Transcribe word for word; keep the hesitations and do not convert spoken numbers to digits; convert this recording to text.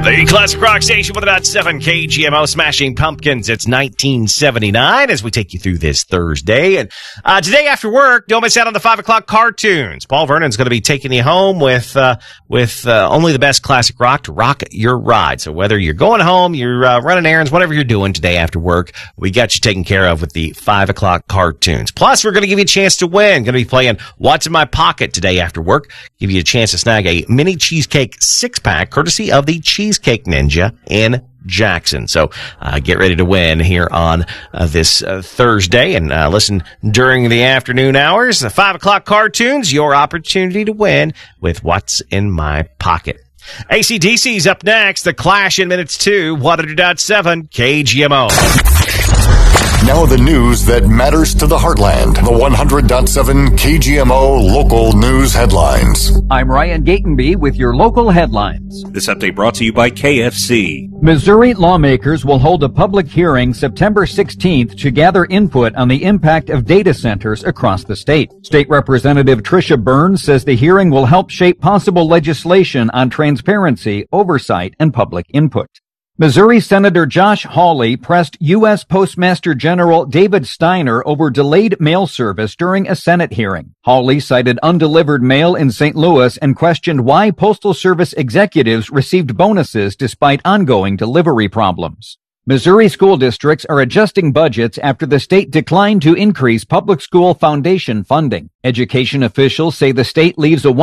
The Classic Rock Station with about seven K G M O, Smashing Pumpkins. It's nineteen seventy-nine as we take you through this Thursday. And uh, today after work, don't miss out on the five o'clock cartoons. Paul Vernon's going to be taking you home with uh, with uh, only the best classic rock to rock your ride. So whether you're going home, you're uh, running errands, whatever you're doing today after work, we got you taken care of with the five o'clock cartoons. Plus, we're going to give you a chance to win. Going to be playing What's in My Pocket today after work. Give you a chance to snag a mini cheesecake six-pack courtesy of the Cheesecake Ninja in Jackson. So uh, get ready to win here on uh, this uh, Thursday, and uh, listen during the afternoon hours. The five o'clock cartoons, your opportunity to win with What's in My Pocket. A C D C's up next. The Clash in minutes two. one hundred point seven K G M O. Now the news that matters to the heartland. The one hundred point seven K G M O local news headlines. I'm Ryan Gatenby with your local headlines. This update brought to you by K F C. Missouri lawmakers will hold a public hearing September sixteenth to gather input on the impact of data centers across the state. State Representative Tricia Burns says the hearing will help shape possible legislation on transparency, oversight, and public input. Missouri Senator Josh Hawley pressed U S Postmaster General David Steiner over delayed mail service during a Senate hearing. Hawley cited undelivered mail in Saint Louis and questioned why Postal Service executives received bonuses despite ongoing delivery problems. Missouri school districts are adjusting budgets after the state declined to increase public school foundation funding. Education officials say the state leaves a